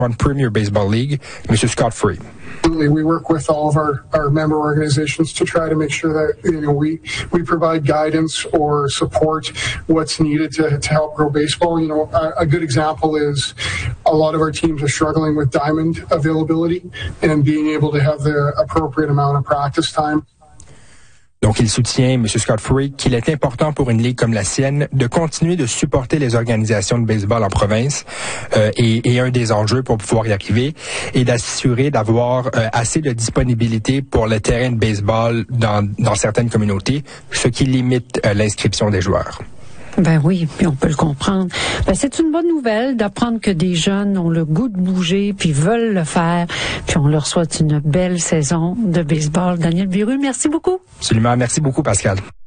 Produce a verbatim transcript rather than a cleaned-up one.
on Premier Baseball League, M. Scott Free. We work with all of our, our member organizations to try to make sure that, you know, we, we provide guidance or support what's needed to, to help grow baseball. You know, a, a good example is a lot of our teams are struggling with diamond availability and being able to have the appropriate amount of practice time. Donc, il soutient, M. Scott Free, qu'il est important pour une ligue comme la sienne de continuer de supporter les organisations de baseball en province euh, et, et un des enjeux pour pouvoir y arriver est d'assurer d'avoir euh, assez de disponibilité pour le terrain de baseball dans, dans certaines communautés, ce qui limite euh, l'inscription des joueurs. Ben oui, puis on peut le comprendre. Ben c'est une bonne nouvelle d'apprendre que des jeunes ont le goût de bouger puis veulent le faire. Puis on leur souhaite une belle saison de baseball. Daniel Biru, merci beaucoup. Absolument. Merci beaucoup, Pascal.